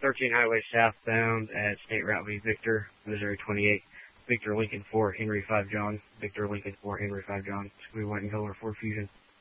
13 Highway southbound at State Route B, Victor, Missouri 28. Victor Lincoln 4, Henry 5 John. Victor Lincoln 4, Henry 5 John. It's going to be white and color, Ford Fusion.